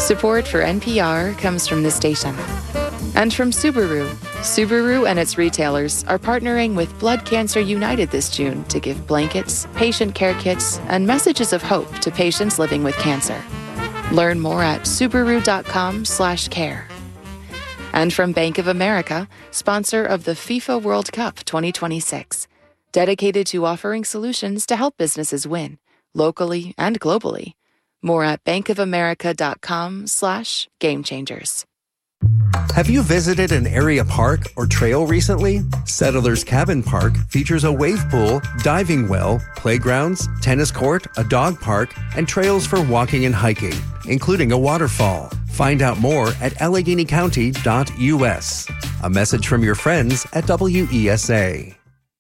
Support for NPR comes from this station. And from Subaru. Subaru and its retailers are partnering with Blood Cancer United this June to give blankets, patient care kits, and messages of hope to patients living with cancer. Learn more at Subaru.com/care. And from Bank of America, sponsor of the FIFA World Cup 2026, dedicated to offering solutions to help businesses win, locally and globally. More at bankofamerica.com/gamechangers. Have you visited an area park or trail recently? Settlers Cabin Park features a wave pool, diving well, playgrounds, tennis court, a dog park, and trails for walking and hiking, including a waterfall. Find out more at AlleghenyCounty.us. A message from your friends at WESA.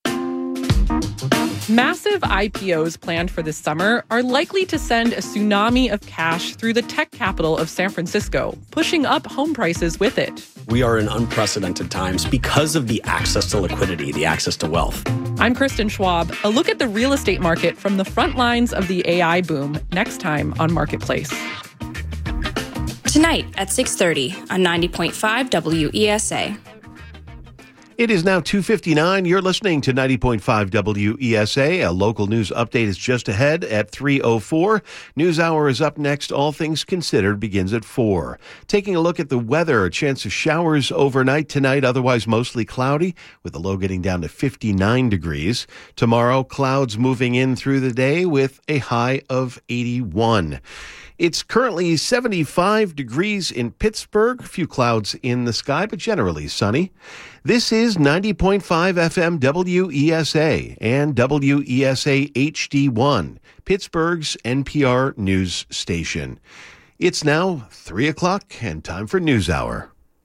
Massive IPOs planned for this summer are likely to send a tsunami of cash through the tech capital of San Francisco, pushing up home prices with it. We are in unprecedented times because of the access to liquidity, the access to wealth. I'm Kristen Schwab. A look at the real estate market from the front lines of the AI boom next time on Marketplace. Tonight at 6:30 on 90.5 WESA. It is now 2:59. You're listening to 90.5 WESA. A local news update is just ahead at 3:04. NewsHour is up next. All Things Considered begins at 4. Taking a look at the weather, a chance of showers overnight tonight, otherwise mostly cloudy, with the low getting down to 59 degrees. Tomorrow, clouds moving in through the day with a high of 81. It's currently 75 degrees in Pittsburgh. A few clouds in the sky, but generally sunny. This is 90.5 FM WESA and WESA HD1, Pittsburgh's NPR news station. It's now 3 o'clock and time for NewsHour.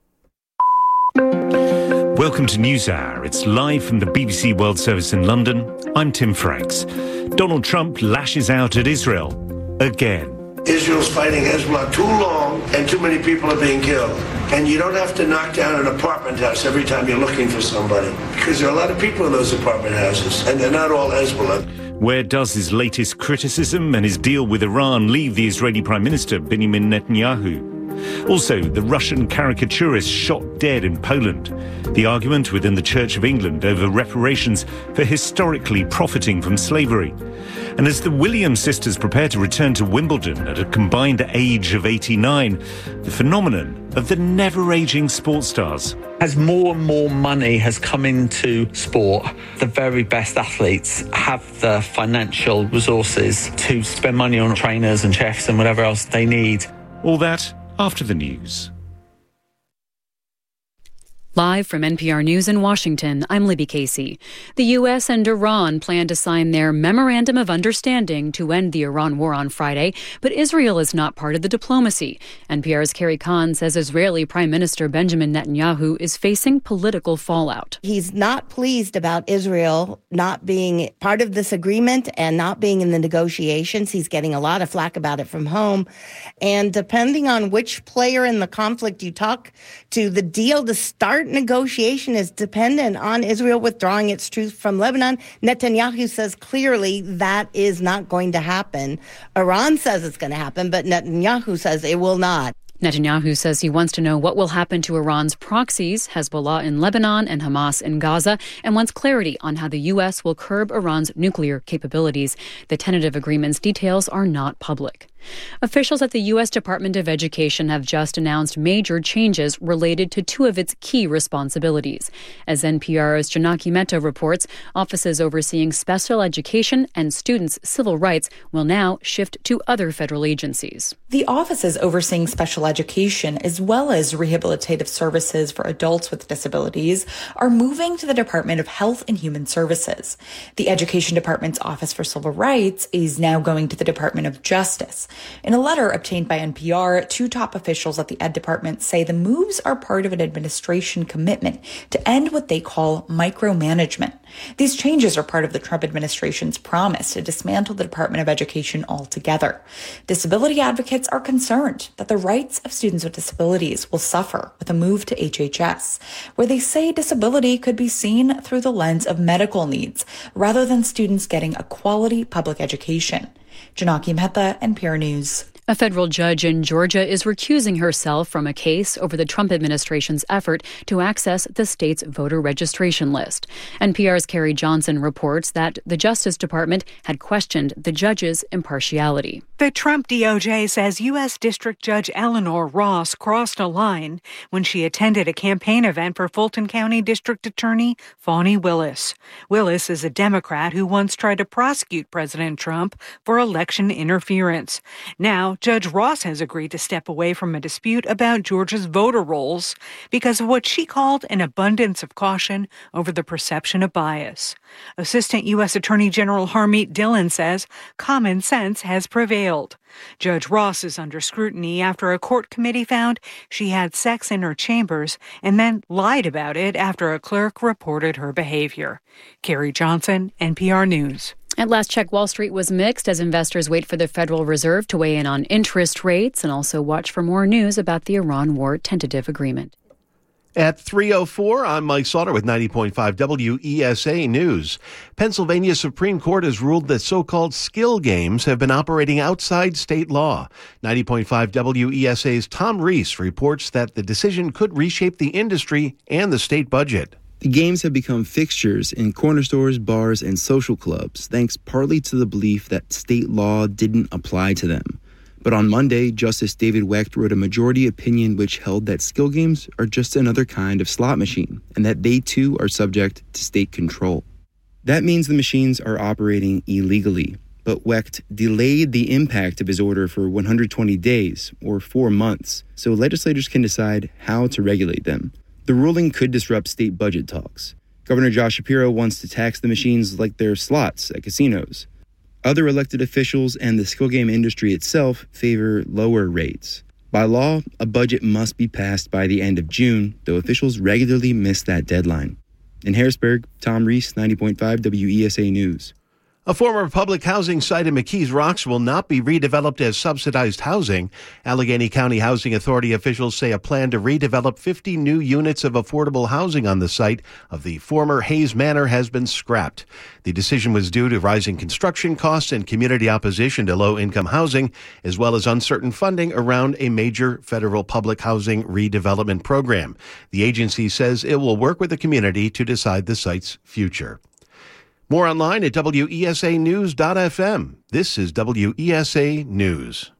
Welcome to NewsHour. It's live from the BBC World Service in London. I'm Tim Franks. Donald Trump lashes out at Israel again. Israel's fighting Hezbollah too long and too many people are being killed. And you don't have to knock down an apartment house every time you're looking for somebody, because there are a lot of people in those apartment houses, and they're not all Hezbollah. Where does his latest criticism and his deal with Iran leave the Israeli Prime Minister Benjamin Netanyahu? Also, the Russian caricaturist shot dead in Poland. The argument within the Church of England over reparations for historically profiting from slavery. And as the Williams sisters prepare to return to Wimbledon at a combined age of 89, the phenomenon of the never-aging sports stars. As more and more money has come into sport, the very best athletes have the financial resources to spend money on trainers and chefs and whatever else they need. All that after the news. Live from NPR News in Washington, I'm Libby Casey. The U.S. and Iran plan to sign their Memorandum of Understanding to end the Iran war on Friday, but Israel is not part of the diplomacy. NPR's Carrie Kahn says Israeli Prime Minister Benjamin Netanyahu is facing political fallout. He's not pleased about Israel not being part of this agreement and not being in the negotiations. He's getting a lot of flack about it from home. And depending on which player in the conflict you talk to, the deal to start negotiation is dependent on Israel withdrawing its troops from Lebanon. Netanyahu says clearly that is not going to happen. Iran says it's going to happen, but Netanyahu says it will not. Netanyahu says he wants to know what will happen to Iran's proxies, Hezbollah in Lebanon and Hamas in Gaza, and wants clarity on how the U.S. will curb Iran's nuclear capabilities. The tentative agreement's details are not public. Officials at the U.S. Department of Education have just announced major changes related to two of its key responsibilities. As NPR's Janaki Mehta reports, offices overseeing special education and students' civil rights will now shift to other federal agencies. The offices overseeing special education, as well as rehabilitative services for adults with disabilities, are moving to the Department of Health and Human Services. The Education Department's Office for Civil Rights is now going to the Department of Justice. In a letter obtained by NPR, two top officials at the Ed Department say the moves are part of an administration commitment to end what they call micromanagement. These changes are part of the Trump administration's promise to dismantle the Department of Education altogether. Disability advocates are concerned that the rights of students with disabilities will suffer with a move to HHS, where they say disability could be seen through the lens of medical needs rather than students getting a quality public education. Janaki Mehta, NPR News. A federal judge in Georgia is recusing herself from a case over the Trump administration's effort to access the state's voter registration list. NPR's Carrie Johnson reports that the Justice Department had questioned the judge's impartiality. The Trump DOJ says U.S. District Judge Eleanor Ross crossed a line when she attended a campaign event for Fulton County District Attorney Fani Willis. Willis is a Democrat who once tried to prosecute President Trump for election interference. Now, Judge Ross has agreed to step away from a dispute about Georgia's voter rolls because of what she called an abundance of caution over the perception of bias. Assistant U.S. Attorney General Harmeet Dillon says common sense has prevailed. Judge Ross is under scrutiny after a court committee found she had sex in her chambers and then lied about it after a clerk reported her behavior. Carrie Johnson, NPR News. At last check, Wall Street was mixed as investors wait for the Federal Reserve to weigh in on interest rates and also watch for more news about the Iran war tentative agreement. At 3:04, I'm Mike Sauter with 90.5 WESA News. Pennsylvania Supreme Court has ruled that so-called skill games have been operating outside state law. 90.5 WESA's Tom Reese reports that the decision could reshape the industry and the state budget. The games have become fixtures in corner stores, bars, and social clubs, thanks partly to the belief that state law didn't apply to them. But on Monday, Justice David Wecht wrote a majority opinion which held that skill games are just another kind of slot machine, and that they too are subject to state control. That means the machines are operating illegally, but Wecht delayed the impact of his order for 120 days, or 4 months, so legislators can decide how to regulate them. The ruling could disrupt state budget talks. Governor Josh Shapiro wants to tax the machines like they're slots at casinos. Other elected officials and the skill game industry itself favor lower rates. By law, a budget must be passed by the end of June, though officials regularly miss that deadline. In Harrisburg, Tom Reese, 90.5 WESA News. A former public housing site in McKees Rocks will not be redeveloped as subsidized housing. Allegheny County Housing Authority officials say a plan to redevelop 50 new units of affordable housing on the site of the former Hayes Manor has been scrapped. The decision was due to rising construction costs and community opposition to low-income housing, as well as uncertain funding around a major federal public housing redevelopment program. The agency says it will work with the community to decide the site's future. More online at WESAnews.fm. This is WESA News.